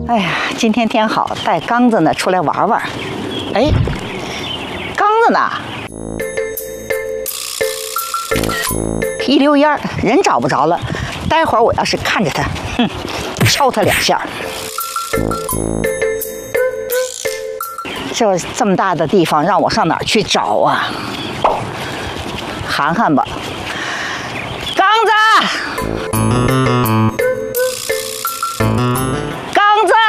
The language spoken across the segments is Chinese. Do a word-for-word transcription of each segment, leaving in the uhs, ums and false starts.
哎呀，今天天好，带刚子呢出来玩玩。哎，刚子呢？一溜烟儿，人找不着了。待会儿我要是看着他，哼，敲他两下。这这么大的地方，让我上哪儿去找啊？涵涵吧，刚子，刚子，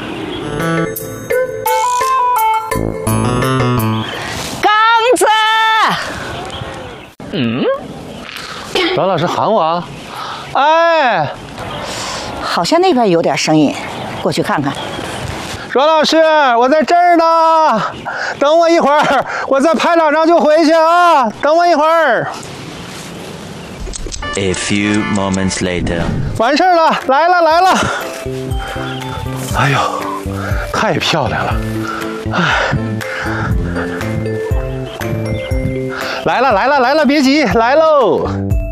刚子。 嗯，阮老师喊我啊？哎， 好像那边有点声音，过去看看。 阮老师，我在这儿呢，等我一会儿，我再拍两张就回去啊，等我一会儿。 A few moments later， 完事儿了，来了来了。哎呦，太漂亮了！哎，来了来了来了，别急，来喽。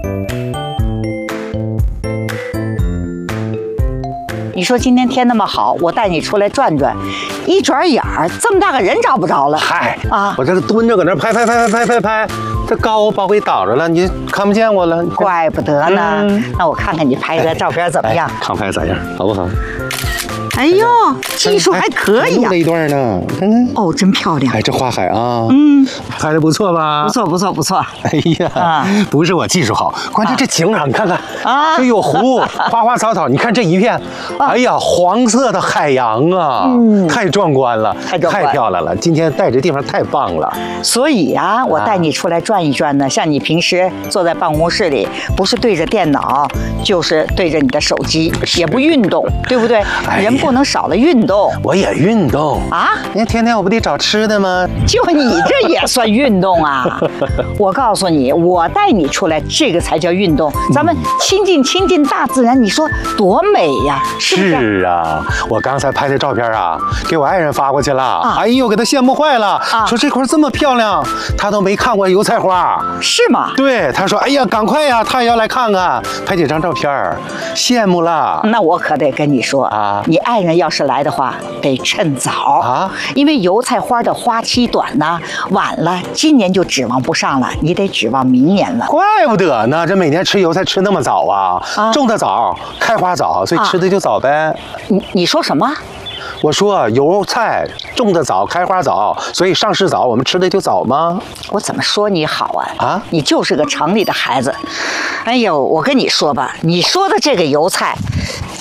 你说今天天那么好，我带你出来转转，一转眼儿这么大个人找不着了。 嗨啊， 我这个蹲着搁那拍拍拍拍拍拍拍，这高把我给挡着了，你看不见我了。 怪不得呢。 嗯、 那我看看你拍的照片怎么样？ 哎、康拍咋样？好不好？ 哎呦，技术还可以啊！ 录了一段呢，看看。 哦，真漂亮。 哎，这花海啊， 嗯， 拍的不错吧？ 不错，不错，不错。 哎呀， 啊、 不是我技术好，关键这景啊，你看看啊， 这有湖，花花草草，你看这一片，啊、哎呀，黄色的海洋啊，嗯，太壮观了， 太壮观， 太漂亮了。今天带这地方太棒了。 所以啊，我带你出来转一转呢。啊、像你平时坐在办公室里，不是对着电脑，就是对着你的手机，也不运动，对不对？哎、人不能少了运动。 我也运动啊！ 你看天天我不得找吃的吗？ 就你这也算运动啊！我告诉你，我带你出来，这个才叫运动。咱们亲近亲近大自然，你说多美呀！是不是？ 是啊，我刚才拍的照片啊，给我爱人发过去了。啊、哎呦，给他羡慕坏了，啊、说这块这么漂亮，他都没看过油菜花。 是吗？ 对，他说，哎呀，赶快呀，他也要来看看，拍几张照片，羡慕了。 那我可得跟你说啊，你爱人要是来的话。得趁早啊，因为油菜花的花期短呢，晚了今年就指望不上了，你得指望明年了。 怪不得呢，这每年吃油菜吃那么早啊，啊种的早，开花早，所以吃的就早呗。啊、 你你说什么？ 我说油菜种的早，开花早，所以上市早，我们吃的就早吗？ 我怎么说你好啊？ 啊， 你就是个城里的孩子。哎呦，我跟你说吧，你说的这个油菜。